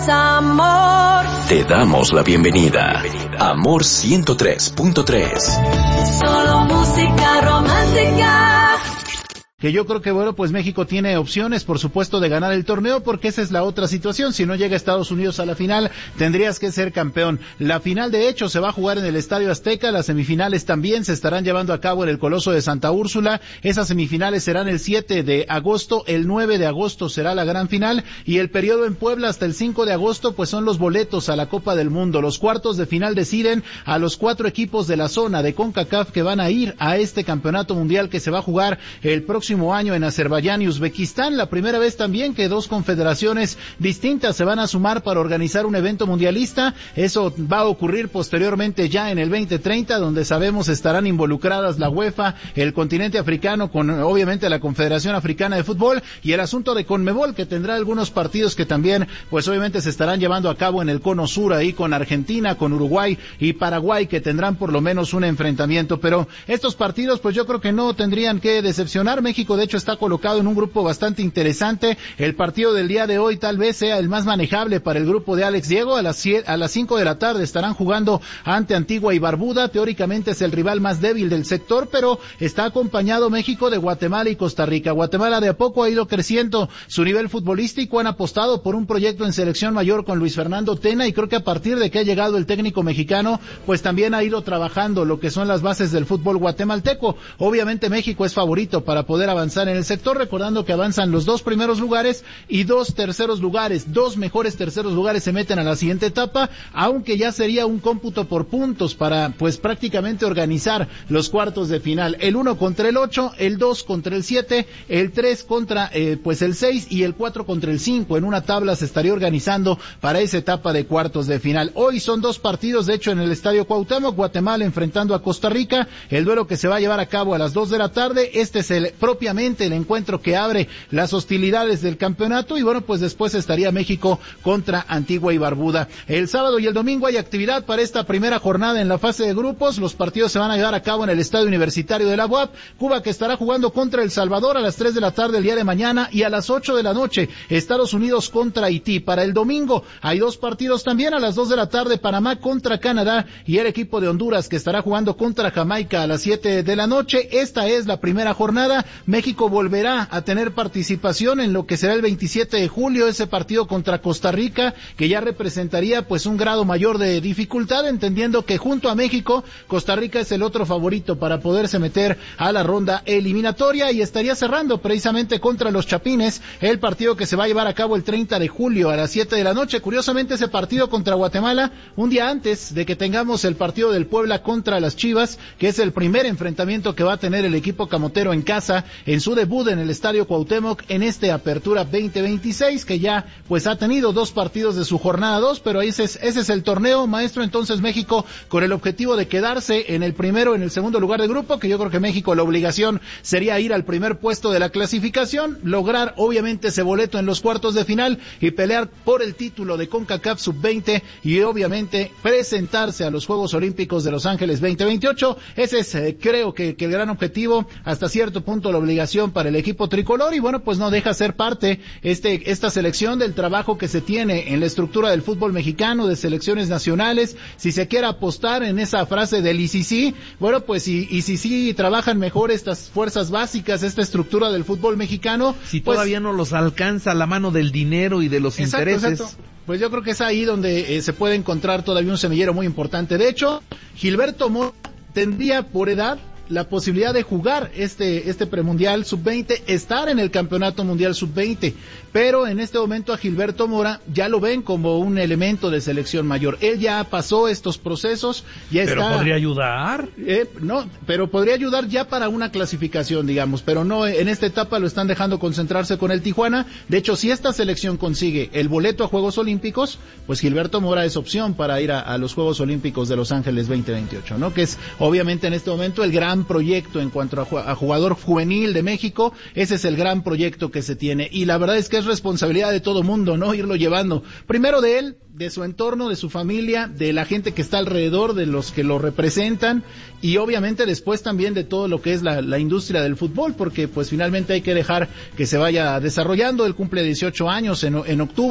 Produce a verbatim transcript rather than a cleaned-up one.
Amor. Te damos la bienvenida. Amor ciento tres punto tres. Solo música romántica. Que yo creo que, bueno, pues México tiene opciones, por supuesto, de ganar el torneo, porque esa es la otra situación. Si no llega Estados Unidos a la final, tendrías que ser campeón. La final, de hecho, se va a jugar en el Estadio Azteca. Las semifinales también se estarán llevando a cabo en el Coloso de Santa Úrsula. Esas semifinales serán el siete de agosto, el nueve de agosto será la gran final, y el periodo en Puebla hasta el cinco de agosto, pues son los boletos a la Copa del Mundo. Los cuartos de final deciden a los cuatro equipos de la zona de CONCACAF que van a ir a este campeonato mundial que se va a jugar el próximo año en Azerbaiyán y Uzbekistán. La primera vez también que dos confederaciones distintas se van a sumar para organizar un evento mundialista. Eso va a ocurrir posteriormente ya en el veinte treinta, donde sabemos estarán involucradas la UEFA, el continente africano, con obviamente la Confederación Africana de Fútbol, y el asunto de CONMEBOL, que tendrá algunos partidos que también pues obviamente se estarán llevando a cabo en el cono sur, ahí con Argentina, con Uruguay y Paraguay, que tendrán por lo menos un enfrentamiento. Pero estos partidos pues yo creo que no tendrían que decepcionar. México de hecho está colocado en un grupo bastante interesante. El partido del día de hoy tal vez sea el más manejable para el grupo de Alex Diego. A las siete, a las cinco de la tarde estarán jugando ante Antigua y Barbuda. Teóricamente es el rival más débil del sector, pero está acompañado México de Guatemala y Costa Rica. Guatemala de a poco ha ido creciendo su nivel futbolístico. Han apostado por un proyecto en selección mayor con Luis Fernando Tena, y creo que a partir de que ha llegado el técnico mexicano, pues también ha ido trabajando lo que son las bases del fútbol guatemalteco. Obviamente México es favorito para poder avanzar en el sector, recordando que avanzan los dos primeros lugares y dos terceros lugares. Dos mejores terceros lugares se meten a la siguiente etapa, aunque ya sería un cómputo por puntos para pues prácticamente organizar los cuartos de final. El uno contra el ocho, el dos contra el siete, el tres contra eh, pues el seis y el cuatro contra el cinco. En una tabla se estaría organizando para esa etapa de cuartos de final. Hoy son dos partidos, de hecho, en el Estadio Cuauhtémoc. Guatemala enfrentando a Costa Rica, el duelo que se va a llevar a cabo a las dos de la tarde. Este es el propiamente el encuentro que abre las hostilidades del campeonato, y bueno, pues después estaría México contra Antigua y Barbuda. El sábado y el domingo hay actividad para esta primera jornada en la fase de grupos. Los partidos se van a llevar a cabo en el Estadio Universitario de la U A P. Cuba, que estará jugando contra El Salvador a las tres de la tarde el día de mañana, y a las ocho de la noche Estados Unidos contra Haití. Para el domingo hay dos partidos también a las dos de la tarde, Panamá contra Canadá, y el equipo de Honduras, que estará jugando contra Jamaica a las siete de la noche. Esta es la primera jornada. México volverá a tener participación en lo que será el veintisiete de julio, ese partido contra Costa Rica, que ya representaría pues un grado mayor de dificultad, entendiendo que junto a México, Costa Rica es el otro favorito para poderse meter a la ronda eliminatoria, y estaría cerrando precisamente contra los Chapines el partido que se va a llevar a cabo el treinta de julio a las siete de la noche. Curiosamente, ese partido contra Guatemala, un día antes de que tengamos el partido del Puebla contra las Chivas, que es el primer enfrentamiento que va a tener el equipo camotero en casa en su debut en el Estadio Cuauhtémoc en este Apertura veinte veintiséis, que ya pues ha tenido dos partidos de su jornada dos, pero ese es, ese es el torneo, maestro. Entonces México con el objetivo de quedarse en el primero, en el segundo lugar de grupo, que yo creo que México la obligación sería ir al primer puesto de la clasificación, lograr obviamente ese boleto en los cuartos de final y pelear por el título de CONCACAF sub veinte, y obviamente presentarse a los Juegos Olímpicos de Los Ángeles veinte veintiocho. Ese es eh, creo que, que el gran objetivo, hasta cierto punto la obligación para el equipo tricolor, y bueno, pues no deja ser parte este esta selección del trabajo que se tiene en la estructura del fútbol mexicano, de selecciones nacionales. Si se quiere apostar en esa frase del I C C, bueno, pues y, y si sí trabajan mejor estas fuerzas básicas, esta estructura del fútbol mexicano, si pues, todavía no los alcanza la mano del dinero y de los exacto, intereses. Exacto. Pues yo creo que es ahí donde eh, se puede encontrar todavía un semillero muy importante. De hecho, Gilberto Mora tendría por edad la posibilidad de jugar este este premundial sub veinte, estar en el campeonato mundial sub veinte, pero en este momento a Gilberto Mora ya lo ven como un elemento de selección mayor. Él ya pasó estos procesos, ya pero está. podría ayudar. Eh, no, pero podría ayudar ya para una clasificación, digamos, pero no, en esta etapa lo están dejando concentrarse con el Tijuana. De hecho, si esta selección consigue el boleto a Juegos Olímpicos, pues Gilberto Mora es opción para ir a, a los Juegos Olímpicos de Los Ángeles veinte veintiocho, ¿no? Que es obviamente en este momento el gran proyecto en cuanto a, a jugador juvenil de México. Ese es el gran proyecto que se tiene, y la verdad es que es responsabilidad de todo mundo, ¿no? Irlo llevando, primero de él, de su entorno, de su familia, de la gente que está alrededor, de los que lo representan, y obviamente después también de todo lo que es la, la industria del fútbol, porque pues finalmente hay que dejar que se vaya desarrollando. Él cumple dieciocho años en, en octubre.